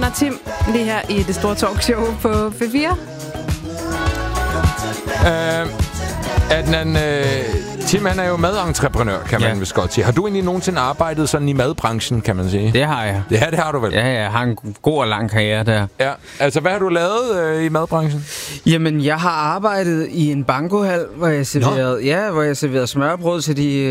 Og Tim, lige her i det store talkshow på P4. Tim, han er jo madentreprenør, kan man vist godt sige. Har du egentlig nogensinde arbejdet sådan i madbranchen, kan man sige? Det har jeg. Ja, det har du vel? Ja, jeg har en god og lang karriere der. Ja, altså hvad har du lavet i madbranchen? Jamen, jeg har arbejdet i en bankohal, hvor jeg serverede smørbrød til de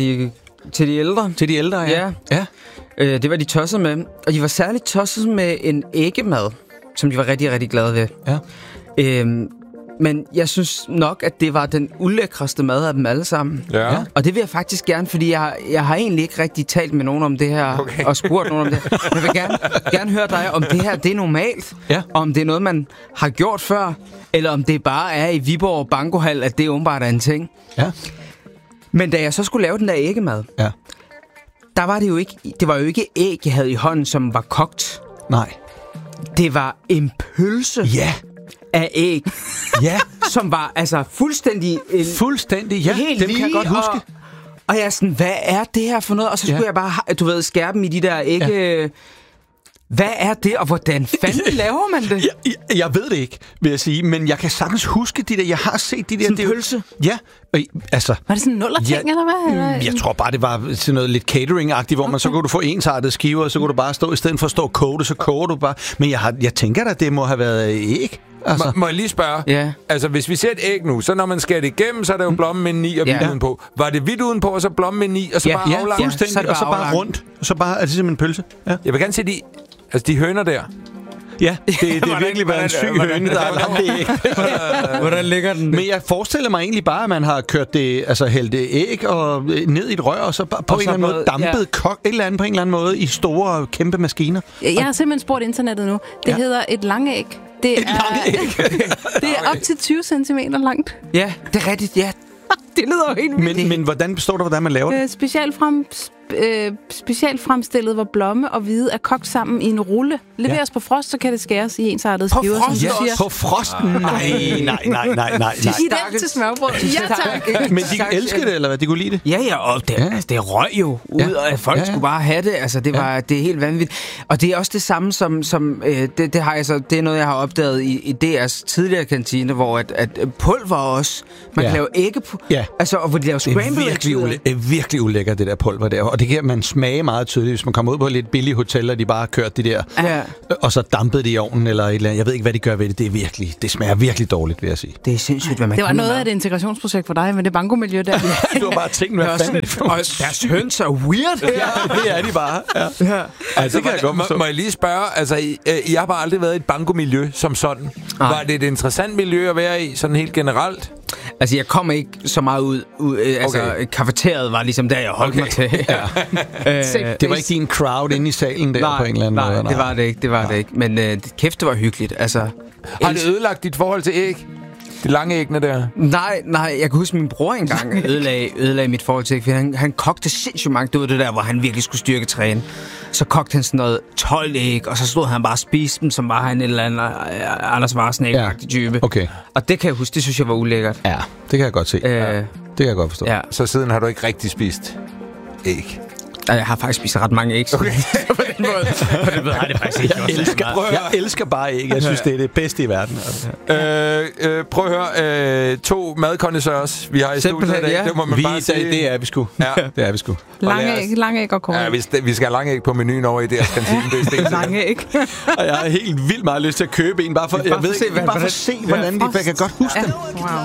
ældre. Til de ældre, ja. Det var de tosset med. Og de var særligt tosset med en æggemad, som de var rigtig, rigtig glade ved. Ja. Men jeg synes nok, at det var den ulækreste mad af dem alle sammen. Ja. Og det vil jeg faktisk gerne, fordi jeg har egentlig ikke rigtig talt med nogen om det her, og spurgt nogen om det. Jeg vil gerne høre dig, om det her det er normalt, om det er noget, man har gjort før, eller om det bare er i Viborg Bankohal, at det åbenbart er en ting. Ja. Men da jeg så skulle lave den der æggemad, der var det jo ikke, det var jo ikke æg, jeg havde i hånden, som var kogt. Nej. Det var en pølse. Ja. Af æg. Ja. Som var altså fuldstændig... Fuldstændig, ja. Helt dem kan jeg godt huske. Og jeg er sådan, hvad er det her for noget? Og så skulle jeg bare, skære dem i de der æg... Ja. Hvad er det, og hvordan fanden laver man det? Jeg ved det ikke, vil jeg sige, men jeg kan sagtens huske de der. Jeg har set de der... Sådan en pølse? Ja, altså... Var det sådan en nullerting, eller hvad? Jeg tror bare, det var sådan noget lidt catering-agtigt, hvor man så kunne du få ensartede skiver, og så kunne du bare stå, i stedet for at stå og koge det, så koger du bare. Men jeg tænker da, det må have været æg. Altså. Må jeg lige spørge? Ja. Altså, hvis vi ser et æg nu, så når man skærer det igennem, så er der jo blommen med 9 og hvidt udenpå. Var det hvidt udenpå, og så blommen med 9, og så bare aflangt? Ja, fuldstændig, og så bare rundt. Og så bare, er det simpelthen en pølse? Ja. Jeg vil gerne se de høner der. Ja, det er virkelig været en syg høne, der har lavet det æg. Hvordan ligger den? Men jeg forestiller mig egentlig bare, at man har kørt det, altså hældt det æg og ned i et rør, og så på en eller anden måde dampet kok et eller andet på en eller anden måde i store, kæmpe maskiner. Jeg har simpelthen spurgt internettet nu. Det hedder et langæg. Det er op til 20 cm langt. Ja, det er rigtigt, ja. Det lyder jo helt vildt. Men hvordan består det, hvordan man laver det? Specielt fremstillet, hvor blomme og hvide er kogt sammen i en rulle. Leveres på frost, så kan det skæres i ensartede skiver. På frost? Nej. Identisk til smørbrød. Ja, tak. Men de elsker det, eller hvad? De kunne lide det? Ja, og det røg jo ud, og folk skulle bare have det. Altså, det er helt vanvittigt. Og det er også det samme som det har jeg så, det er noget, jeg har opdaget i DR's tidligere kantine, hvor at pulver også, man kan lave ægge på, altså, og hvor de laver scrambled. Det er virkelig ulækkert, det der pulver der. Og det kan man smage meget tydeligt, hvis man kommer ud på et lidt billigt hotel, og de bare har kørt de der, og så dampet det i ovnen, eller et eller andet. Jeg ved ikke, hvad de gør ved det. Det smager virkelig dårligt, vil jeg sige. Det er sindssygt, hvad man kan. Det var noget af et integrationsprojekt for dig med det bankomiljø der. Du har bare tænkt, hvad fanden det og deres høns er weird. Det er de bare. Ja. Altså, må jeg lige spørge, altså, I har bare aldrig været i et bankomiljø som sådan. Var det et interessant miljø at være i, sådan helt generelt? Altså, jeg kom ikke så meget ud altså, kafeteriet var ligesom der, jeg holdt mig til. Det var ikke din crowd inde i salen der på en eller anden måde? Nej, det var det ikke. Men kæft, det var hyggeligt. Altså, har det ødelagt dit forhold til æg? De lange æggene der? Nej, jeg kan huske, min bror engang ødelagde mit forhold til æg, for han kogte sindssygt mange. Det var det der, hvor han virkelig skulle styrketræne. Så kogte han sådan noget 12 æg, og så stod han bare og spiste dem, som var han en eller anden Anders Varsnæk-agtig type. Okay. Og det kan jeg huske, det synes jeg var ulækkert. Ja, det kan jeg godt se. Det kan jeg godt forstå. Ja. Så siden har du ikke rigtig spist æg? Jeg har faktisk spist ret mange æg. Okay. På den måde har det faktisk ikke. Jeg elsker bare æg. Jeg synes, det er det bedste i verden. Altså. Prøv at høre. 2 madkondensørs, vi har i studiet i dag. Det må man bare sige. Det er vi sgu. Ja. Det er vi sgu. Lange æg og korn. Ja, vi skal have lange æg på menuen over i deres kantine. Lange æg. Og jeg har helt vildt meget lyst til at købe en, bare for at se, hvordan de kan godt huske den. Wow.